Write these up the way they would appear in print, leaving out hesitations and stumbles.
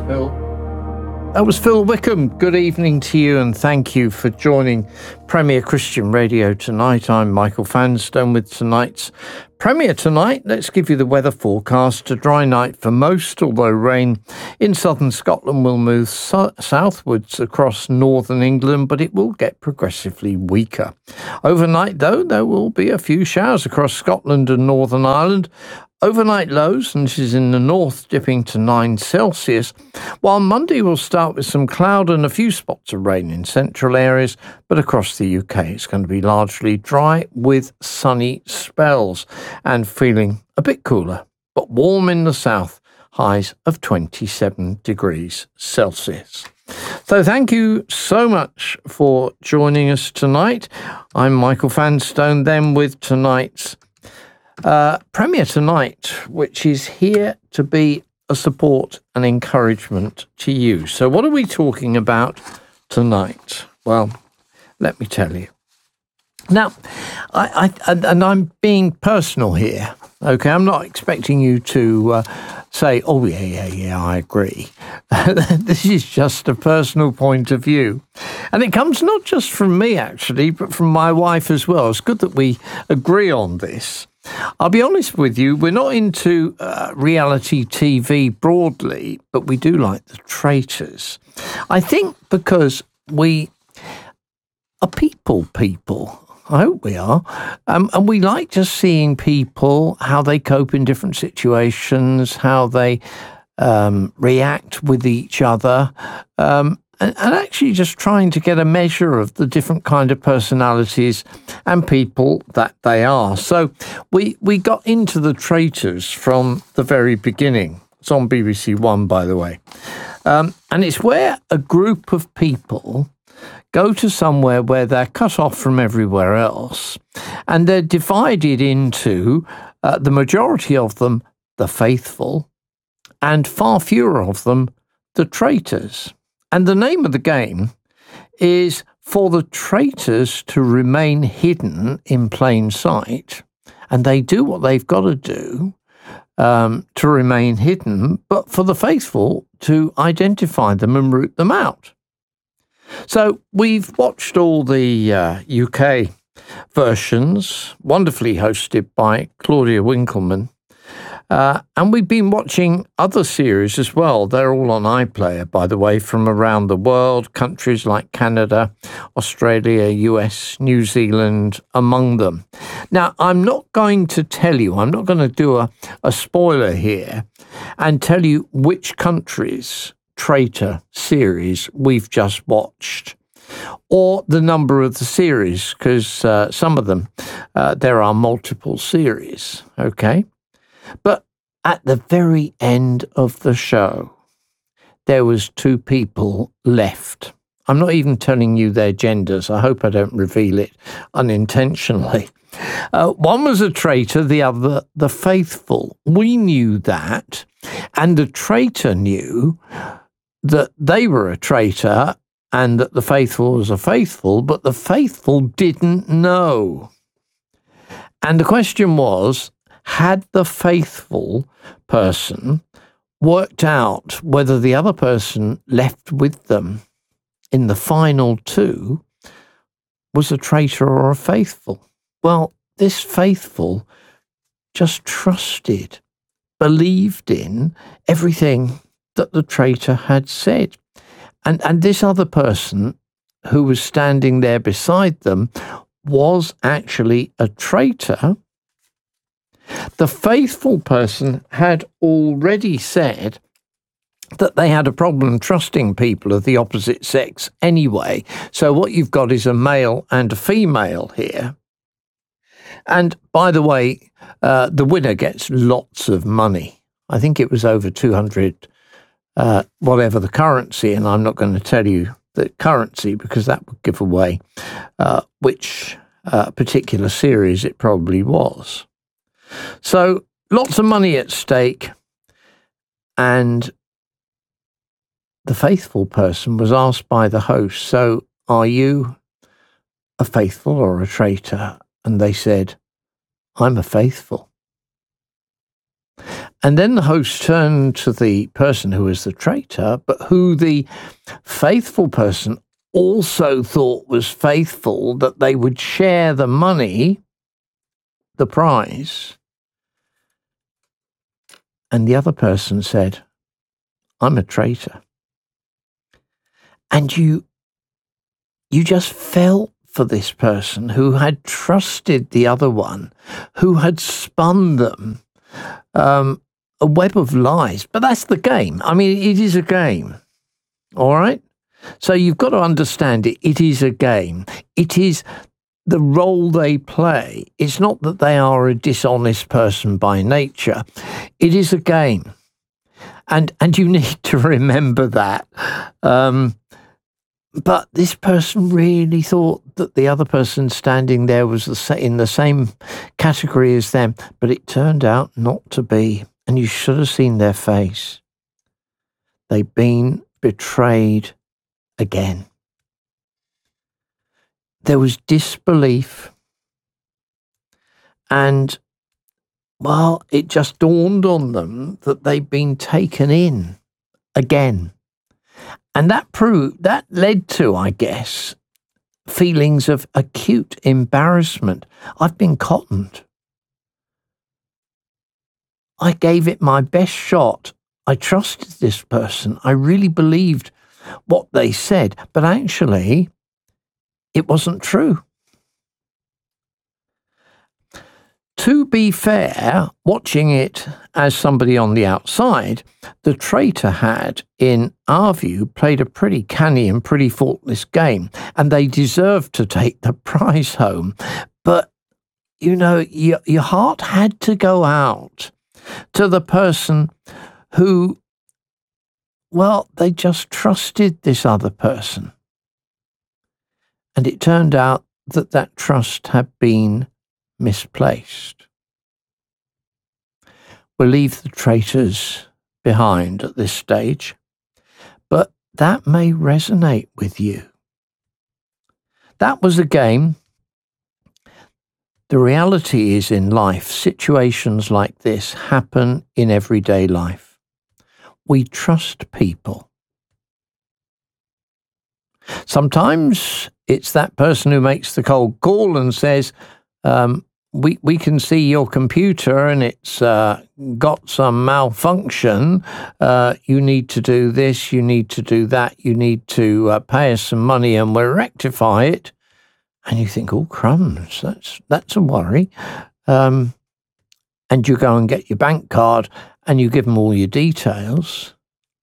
Phil. That was Phil Wickham. Good evening to you, and thank you for joining Premier Christian Radio tonight. I'm Michael Fanstone with tonight's Premier Tonight. Let's give you the weather forecast. A dry night for most, although rain in southern Scotland will move southwards across northern England, but it will get progressively weaker. Overnight, though, there will be a few showers across Scotland and Northern Ireland. Overnight lows, and this is in the north, dipping to 9 Celsius, while Monday will start with some cloud and a few spots of rain in central areas, but across the UK it's going to be largely dry with sunny spells and feeling a bit cooler, but warm in the south, highs of 27 degrees Celsius. So thank you so much for joining us tonight. I'm Michael Fanstone, then with tonight's Premier Tonight, which is here to be a support and encouragement to you. So what are we talking about tonight? Well, let me tell you. Now, I'm being personal here, okay? I'm not expecting you to say, oh, yeah, I agree. This is just a personal point of view. And it comes not just from me, actually, but from my wife as well. It's good that we agree on this. I'll be honest with you, we're not into reality TV broadly, but we do like The Traitors. I think because we are people. I hope we are. And we like just seeing people, how they cope in different situations, how they react with each other, and actually just trying to get a measure of the different kind of personalities and people that they are. So we got into The Traitors from the very beginning. It's on BBC One, by the way. And it's where a group of people go to somewhere where they're cut off from everywhere else, and they're divided into the majority of them, the faithful, and far fewer of them, the traitors. And the name of the game is for the traitors to remain hidden in plain sight, and they do what they've got to do to remain hidden, but for the faithful to identify them and root them out. So we've watched all the UK versions, wonderfully hosted by Claudia Winkleman, and we've been watching other series as well. They're all on iPlayer, by the way, from around the world, countries like Canada, Australia, US, New Zealand, among them. Now, I'm not going to tell you, I'm not going to do a spoiler here and tell you which countries' Traitor series we've just watched, or the number of the series, because some of them, there are multiple series, okay? But at the very end of the show, there was two people left. I'm not even telling you their genders. I hope I don't reveal it unintentionally. One was a traitor, the other the faithful. We knew that, and the traitor knew that they were a traitor and that the faithful was a faithful, but the faithful didn't know. And the question was, had the faithful person worked out whether the other person left with them in the final two was a traitor or a faithful? Well, this faithful just trusted, believed in everything that the traitor had said. And this other person who was standing there beside them was actually a traitor. The faithful person had already said that they had a problem trusting people of the opposite sex anyway. So what you've got is a male and a female here. And by the way, the winner gets lots of money. I think it was over 200, whatever the currency, and I'm not going to tell you the currency because that would give away which particular series it probably was. So lots of money at stake, and the faithful person was asked by the host, so are you a faithful or a traitor? And they said, I'm a faithful. And then the host turned to the person who was the traitor, but who the faithful person also thought was faithful, that they would share the money, the prize. And the other person said, I'm a traitor. And you just felt for this person who had trusted the other one, who had spun them a web of lies. But that's the game. I mean, it is a game. All right? So you've got to understand it. It is a game. It is the role they play. It's not that they are a dishonest person by nature. It is a game. And you need to remember that. But this person really thought that the other person standing there was in the same category as them, but it turned out not to be. And you should have seen their face. They've been betrayed again. There was disbelief. And, well, it just dawned on them that they'd been taken in again. And that led to, I guess, feelings of acute embarrassment. I've been cottoned. I gave it my best shot. I trusted this person. I really believed what they said, but actually, it wasn't true. To be fair, watching it as somebody on the outside, the traitor had, in our view, played a pretty canny and pretty faultless game, and they deserved to take the prize home. But, you know, your heart had to go out to the person who, well, they just trusted this other person. And it turned out that that trust had been misplaced. We'll leave the traitors behind at this stage, but that may resonate with you. That was a game. The reality is, in life, situations like this happen in everyday life. We trust people. Sometimes it's that person who makes the cold call and says, we can see your computer and it's got some malfunction. You need to do this, you need to do that, you need to pay us some money and we'll rectify it. And you think, oh, crumbs, that's a worry. And you go and get your bank card and you give them all your details.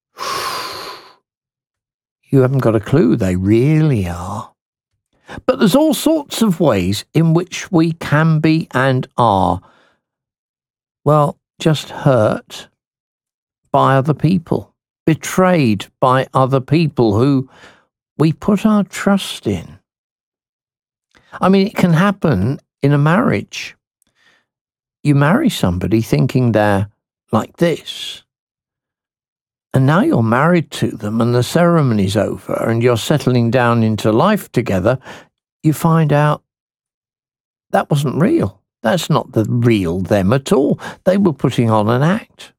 You haven't got a clue they really are. But there's all sorts of ways in which we can be and are, well, just hurt by other people, betrayed by other people who we put our trust in. I mean, it can happen in a marriage. You marry somebody thinking they're like this, and now you're married to them and the ceremony's over and you're settling down into life together, you find out that wasn't real. That's not the real them at all. They were putting on an act.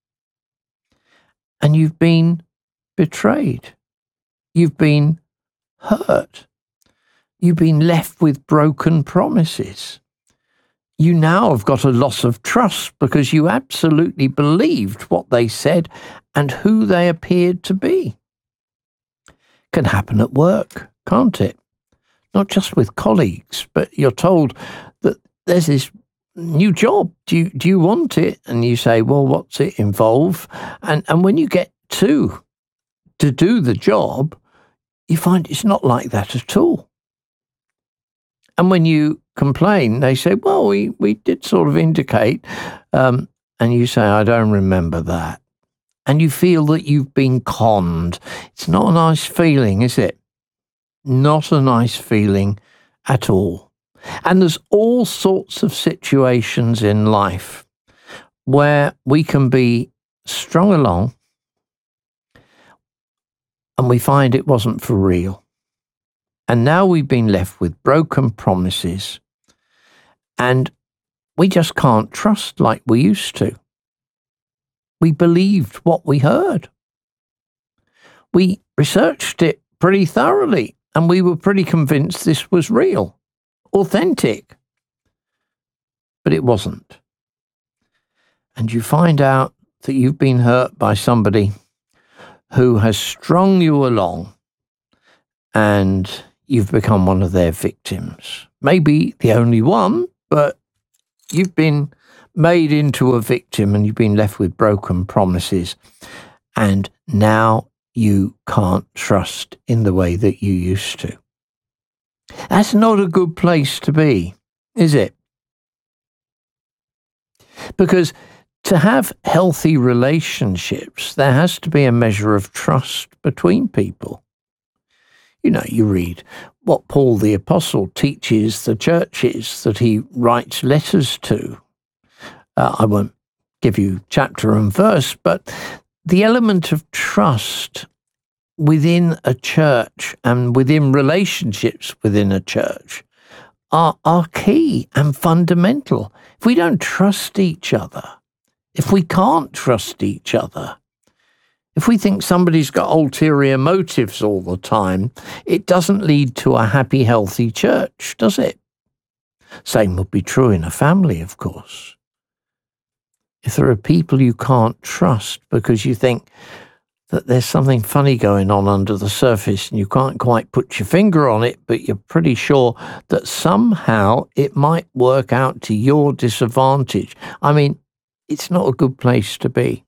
And you've been betrayed. You've been hurt. You've been left with broken promises. You now have got a loss of trust because you absolutely believed what they said and who they appeared to be. Can happen at work, can't it? Not just with colleagues, but you're told that there's this new job. Do you want it? And you say, well, what's it involve? And when you get to do the job, you find it's not like that at all. And when you complain, they say, well, we did sort of indicate, and you say, I don't remember that. And you feel that you've been conned. It's not a nice feeling, is it? Not a nice feeling at all. And there's all sorts of situations in life where we can be strung along and we find it wasn't for real. And now we've been left with broken promises and we just can't trust like we used to. we believed what we heard. We researched it pretty thoroughly, and we were pretty convinced this was real, authentic. But it wasn't. And you find out that you've been hurt by somebody who has strung you along, and you've become one of their victims. Maybe the only one, but you've been made into a victim and you've been left with broken promises. And now you can't trust in the way that you used to. That's not a good place to be, is it? Because to have healthy relationships, there has to be a measure of trust between people. You know, you read what Paul the Apostle teaches the churches that he writes letters to. I won't give you chapter and verse, but the element of trust within a church and within relationships within a church are key and fundamental. If we don't trust each other, if we can't trust each other, if we think somebody's got ulterior motives all the time, it doesn't lead to a happy, healthy church, does it? Same would be true in a family, of course. If there are people you can't trust because you think that there's something funny going on under the surface and you can't quite put your finger on it, but you're pretty sure that somehow it might work out to your disadvantage. I mean, it's not a good place to be.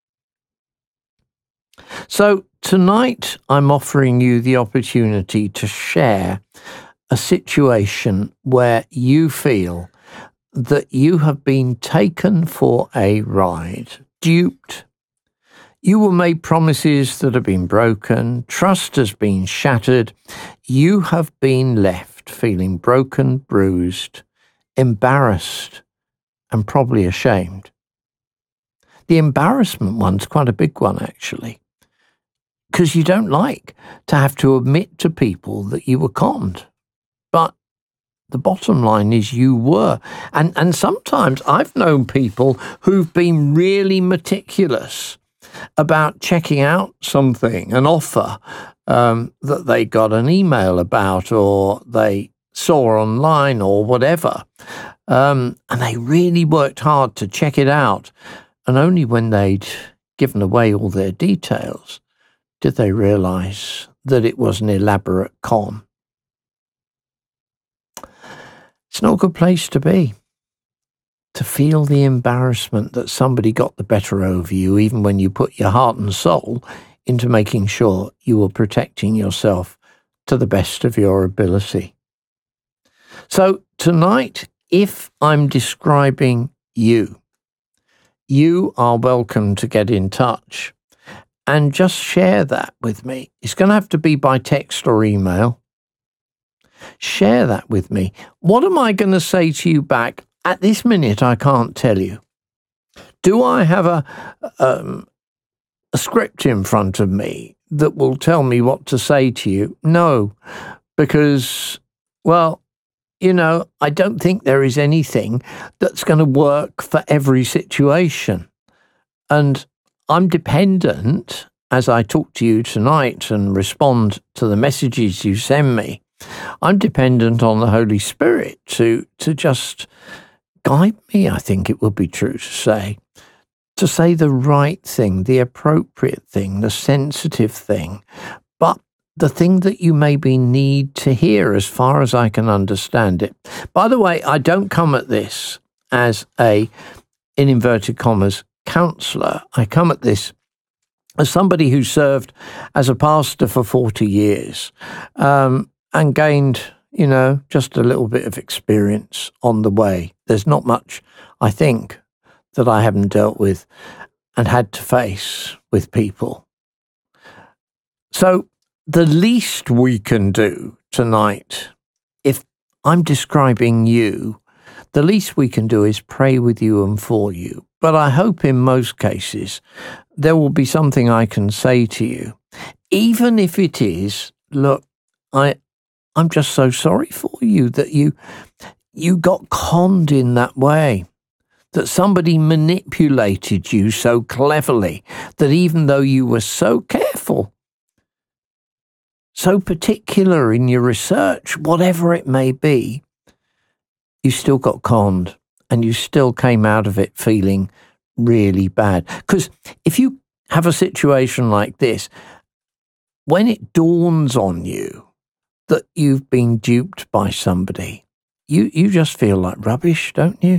So tonight I'm offering you the opportunity to share a situation where you feel that you have been taken for a ride, duped. You were made promises that have been broken, trust has been shattered, you have been left feeling broken, bruised, embarrassed, and probably ashamed. The embarrassment one's quite a big one, actually, because you don't like to have to admit to people that you were conned. But the bottom line is you were. And sometimes I've known people who've been really meticulous about checking out something, an offer that they got an email about or they saw online or whatever. And they really worked hard to check it out. And only when they'd given away all their details did they realize that it was an elaborate con. It's not a good place to be, to feel the embarrassment that somebody got the better over you, even when you put your heart and soul into making sure you were protecting yourself to the best of your ability. So tonight, if I'm describing you, you are welcome to get in touch and just share that with me. It's going to have to be by text or email. Share that with me. What am I going to say to you back? At this minute, I can't tell you. Do I have a script in front of me that will tell me what to say to you? No, because, well, you know, I don't think there is anything that's going to work for every situation. And I'm dependent, as I talk to you tonight and respond to the messages you send me, I'm dependent on the Holy Spirit to just guide me, I think it would be true to say the right thing, the appropriate thing, the sensitive thing, but the thing that you maybe need to hear as far as I can understand it. By the way, I don't come at this as a, in inverted commas, counsellor. I come at this as somebody who served as a pastor for 40 years and gained, you know, just a little bit of experience on the way. There's not much, I think, that I haven't dealt with and had to face with people. So the least we can do tonight, if I'm describing you, the least we can do is pray with you and for you. But I hope in most cases there will be something I can say to you, even if it is, look, I'm just so sorry for you that you got conned in that way, that somebody manipulated you so cleverly that even though you were so careful, so particular in your research, whatever it may be, you still got conned and you still came out of it feeling really bad. Because if you have a situation like this, when it dawns on you that you've been duped by somebody, you just feel like rubbish, don't you?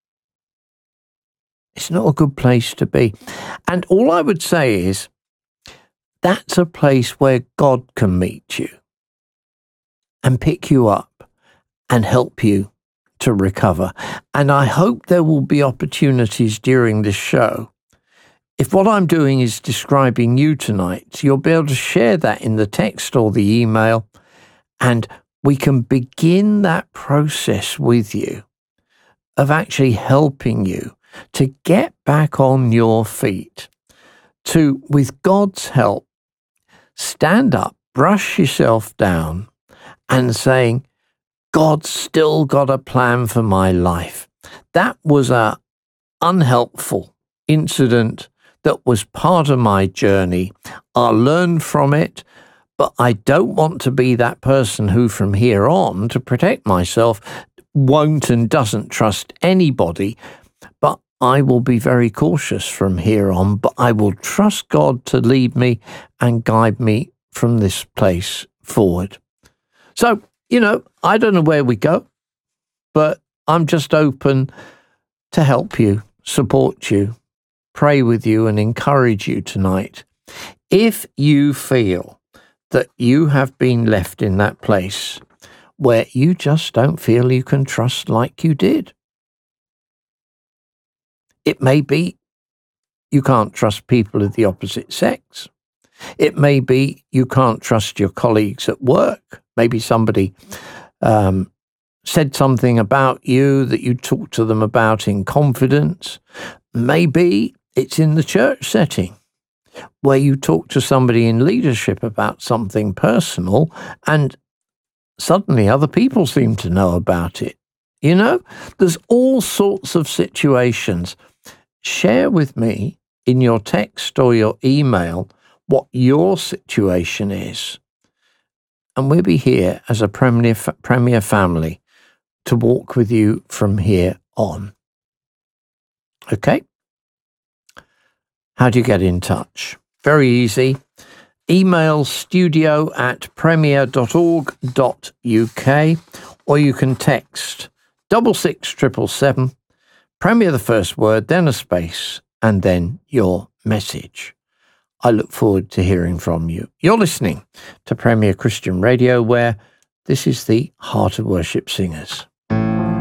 It's not a good place to be. And all I would say is, that's a place where God can meet you and pick you up and help you to recover. And I hope there will be opportunities during this show. If what I'm doing is describing you tonight, you'll be able to share that in the text or the email, and we can begin that process with you of actually helping you to get back on your feet, to, with God's help, stand up, brush yourself down, and saying, God's still got a plan for my life. That was an unhelpful incident that was part of my journey. I learned from it, but I don't want to be that person who from here on, to protect myself, won't and doesn't trust anybody. But I will be very cautious from here on, but I will trust God to lead me and guide me from this place forward. So, I don't know where we go, but I'm just open to help you, support you, pray with you, and encourage you tonight. If you feel that you have been left in that place where you just don't feel you can trust like you did, it may be you can't trust people of the opposite sex. It may be you can't trust your colleagues at work. Maybe somebody said something about you that you talk to them about in confidence. Maybe it's in the church setting where you talk to somebody in leadership about something personal and suddenly other people seem to know about it. There's all sorts of situations. Share with me in your text or your email what your situation is. And we'll be here as a Premier family to walk with you from here on. Okay? How do you get in touch? Very easy. Email studio@premier.org.uk, or you can text 66777, Premier the first word, then a space, and then your message. I look forward to hearing from you. You're listening to Premier Christian Radio, where this is the Heart of Worship Singers.